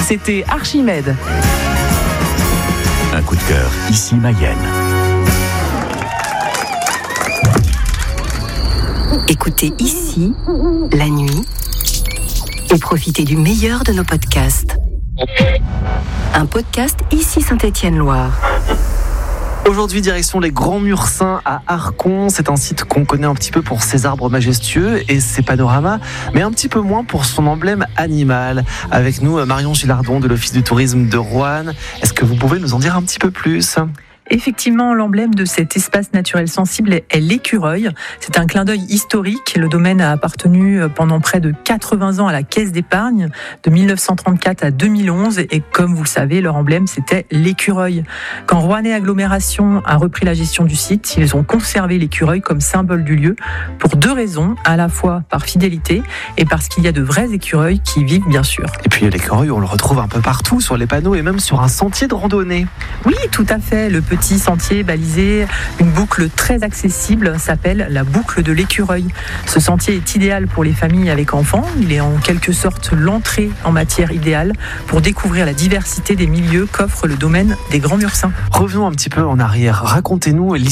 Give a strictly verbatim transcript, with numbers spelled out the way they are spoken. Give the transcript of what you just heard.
C'était Archimède. Un coup de cœur, ici Mayenne. Écoutez ici, la nuit, et profitez du meilleur de nos podcasts. Un podcast ici Saint-Étienne-Loire. Aujourd'hui, direction les Grands Mursins à Arcon. C'est un site qu'on connaît un petit peu pour ses arbres majestueux et ses panoramas, mais un petit peu moins pour son emblème animal. Avec nous, Marion Gilardon de l'Office du tourisme de Roanne. Est-ce que vous pouvez nous en dire un petit peu plus ? Effectivement, l'emblème de cet espace naturel sensible est l'écureuil. C'est un clin d'œil historique. Le domaine a appartenu pendant près de quatre-vingts ans à la Caisse d'épargne, de mille neuf cent trente-quatre à deux mille onze. Et comme vous le savez, leur emblème, c'était l'écureuil. Quand Roannais Agglomération a repris la gestion du site, ils ont conservé l'écureuil comme symbole du lieu pour deux raisons. À la fois par fidélité et parce qu'il y a de vrais écureuils qui y vivent, bien sûr. Et puis l'écureuil, on le retrouve un peu partout, sur les panneaux et même sur un sentier de randonnée. Oui, tout à fait. Le petit petit sentier balisé, une boucle très accessible, s'appelle la boucle de l'écureuil. Ce sentier est idéal pour les familles avec enfants. Il est en quelque sorte l'entrée en matière idéale pour découvrir la diversité des milieux qu'offre le domaine des Grands Mursins. Revenons un petit peu en arrière. Racontez-nous